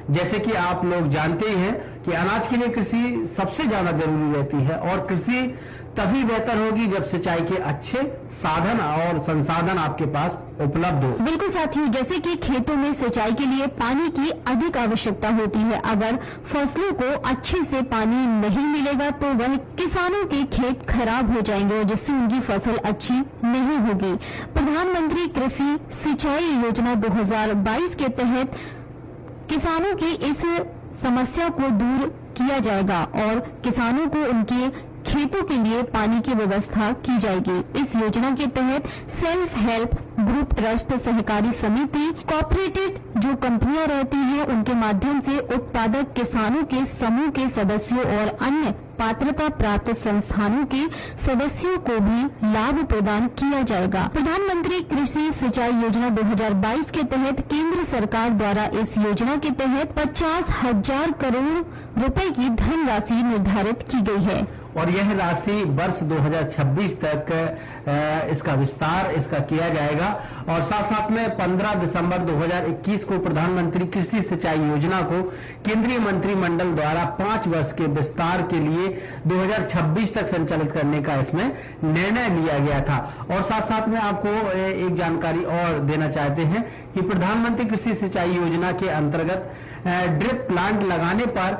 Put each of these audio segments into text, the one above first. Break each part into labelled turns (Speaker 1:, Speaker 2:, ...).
Speaker 1: जैसे कि आप लोग जानते ही हैं कि अनाज के लिए कृषि सबसे ज्यादा जरूरी रहती है और कृषि तभी बेहतर होगी जब सिंचाई के अच्छे साधन और संसाधन आपके पास उपलब्ध हो।
Speaker 2: बिल्कुल साथियों, जैसे कि खेतों में सिंचाई के लिए पानी की अधिक आवश्यकता होती है। अगर फसलों को अच्छे से पानी नहीं मिलेगा तो वह किसानों के खेत खराब हो जाएंगे और जिससे उनकी फसल अच्छी नहीं होगी। प्रधानमंत्री कृषि सिंचाई योजना 2022 के तहत किसानों की इस समस्या को दूर किया जाएगा और किसानों को उनके खेतों के लिए पानी की व्यवस्था की जाएगी। इस योजना के तहत सेल्फ हेल्प ग्रुप, ट्रस्ट, सहकारी समिति, कोऑपरेटिव जो कंपनियां रहती हैं, उनके माध्यम से उत्पादक किसानों के समूह के सदस्यों और अन्य पात्रता प्राप्त संस्थानों के सदस्यों को भी लाभ प्रदान किया जाएगा। प्रधानमंत्री कृषि सिंचाई योजना 2022 के तहत केंद्र सरकार द्वारा इस योजना के तहत 50,000 करोड़ रुपए की धनराशि निर्धारित की गई है
Speaker 1: और यह राशि वर्ष 2026 तक इसका विस्तार किया जाएगा और साथ साथ में 15 दिसंबर 2021 को प्रधानमंत्री कृषि सिंचाई योजना को केंद्रीय मंत्रिमंडल द्वारा 5 वर्ष के विस्तार के लिए 2026 तक संचालित करने का इसमें निर्णय लिया गया था। और साथ साथ में आपको एक जानकारी और देना चाहते हैं कि प्रधानमंत्री कृषि सिंचाई योजना के अंतर्गत ड्रिप प्लांट लगाने पर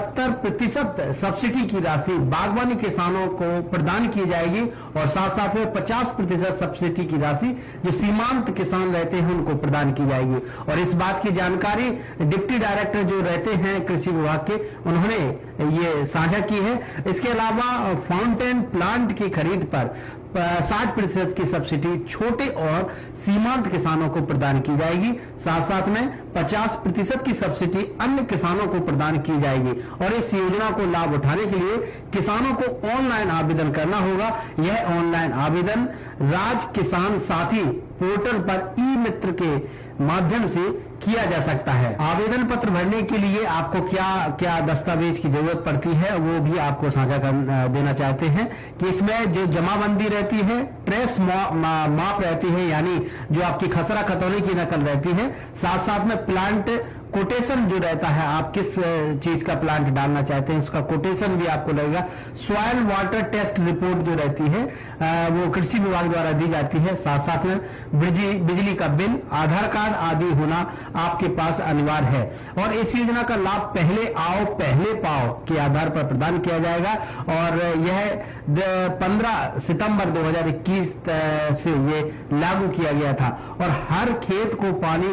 Speaker 1: 70% सब्सिडी की राशि बागवानी किसानों को प्रदान की जाएगी और साथ साथ में 50% सब्सिडी की राशि जो सीमांत किसान रहते हैं उनको प्रदान की जाएगी। और इस बात की जानकारी डिप्टी डायरेक्टर जो रहते हैं कृषि विभाग के, उन्होंने ये साझा की है। इसके अलावा फाउंटेन प्लांट की खरीद पर 60% की सब्सिडी छोटे और सीमांत किसानों को प्रदान की जाएगी। साथ साथ में 50% की सब्सिडी अन्य किसानों को प्रदान की जाएगी और इस योजना को लाभ उठाने के लिए किसानों को ऑनलाइन आवेदन करना होगा। यह ऑनलाइन आवेदन राज किसान साथी पोर्टल पर ई मित्र के माध्यम से किया जा सकता है। आवेदन पत्र भरने के लिए आपको क्या क्या दस्तावेज की जरूरत पड़ती है वो भी आपको साझा कर देना चाहते हैं कि इसमें जो जमाबंदी रहती है, ट्रेस माप रहती है, यानी जो आपकी खसरा खतौनी की नकल रहती है, साथ साथ में प्लांट कोटेशन जो रहता है, आप किस चीज का प्लांट डालना चाहते हैं उसका कोटेशन भी आपको लगेगा। सॉइल वाटर टेस्ट रिपोर्ट जो रहती है वो कृषि विभाग द्वारा दी जाती है। साथ साथ में बिजली का बिल, आधार कार्ड आदि होना आपके पास अनिवार्य है और इस योजना का लाभ पहले आओ पहले पाओ के आधार पर प्रदान किया जाएगा और यह 15 सितंबर 2021 से ये लागू किया गया था और हर खेत को पानी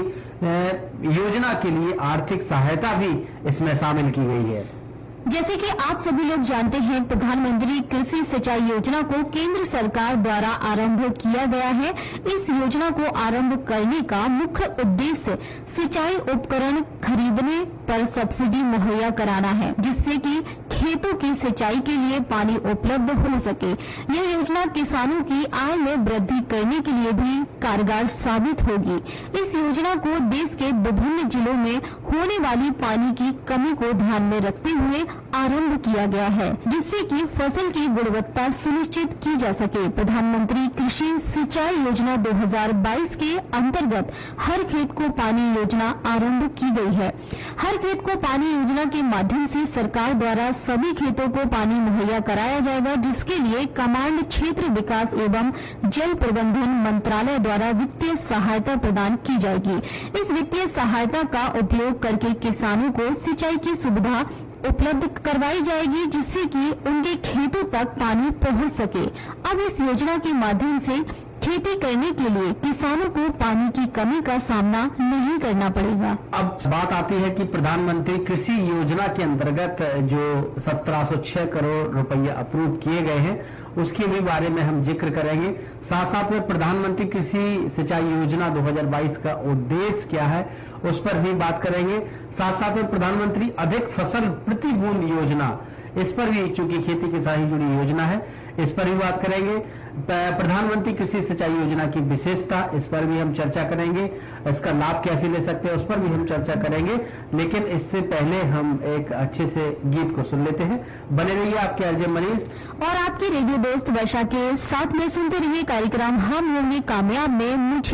Speaker 1: योजना के लिए आर्थिक सहायता भी इसमें शामिल की गई है।
Speaker 2: जैसे कि आप सभी लोग जानते हैं, प्रधानमंत्री कृषि सिंचाई योजना को केंद्र सरकार द्वारा आरंभ किया गया है। इस योजना को आरंभ करने का मुख्य उद्देश्य सिंचाई उपकरण खरीदने पर सब्सिडी मुहैया कराना है, जिससे कि खेतों की सिंचाई के लिए पानी उपलब्ध हो सके। यह योजना किसानों की आय में वृद्धि करने के लिए भी कारगर साबित होगी। इस योजना को देश के विभिन्न जिलों में होने वाली पानी की कमी को ध्यान में रखते हुए आरंभ किया गया है, जिससे कि फसल की गुणवत्ता सुनिश्चित की जा सके। प्रधानमंत्री कृषि सिंचाई योजना 2022 के अंतर्गत हर खेत को पानी योजना आरंभ की गई है। हर खेत को पानी योजना के माध्यम से सरकार द्वारा सभी खेतों को पानी मुहैया कराया जाएगा, जिसके लिए कमांड क्षेत्र विकास एवं जल प्रबंधन मंत्रालय द्वारा वित्तीय सहायता प्रदान की जाएगी। इस वित्तीय सहायता का उपयोग करके किसानों को सिंचाई की सुविधा उपलब्ध करवाई जाएगी, जिससे कि उनके खेतों तक पानी पहुंच सके। अब इस योजना के माध्यम से खेती करने के लिए किसानों को पानी की कमी का सामना नहीं करना पड़ेगा।
Speaker 1: अब बात आती है कि प्रधानमंत्री कृषि योजना के अंतर्गत जो 1706 करोड़ रुपये अप्रूव किए गए हैं उसके भी बारे में हम जिक्र करेंगे। साथ साथ में प्रधानमंत्री कृषि सिंचाई योजना 2022 का उद्देश्य क्या है उस पर भी बात करेंगे। साथ साथ में प्रधानमंत्री अधिक फसल प्रति बूंद योजना, इस पर भी चूंकि खेती के साथ ही जुड़ी योजना है, इस पर भी बात करेंगे। प्रधानमंत्री कृषि सिंचाई योजना की विशेषता, इस पर भी हम चर्चा करेंगे। इसका लाभ कैसे ले सकते हैं उस पर भी हम चर्चा करेंगे। लेकिन इससे पहले हम एक अच्छे से गीत को सुन लेते हैं। बने रहिए आपके आरजे मनीष
Speaker 2: और आपके रेडियो दोस्त वर्षा के साथ में सुनते रहिए कार्यक्रम हम होंगे कामयाब में। मुझे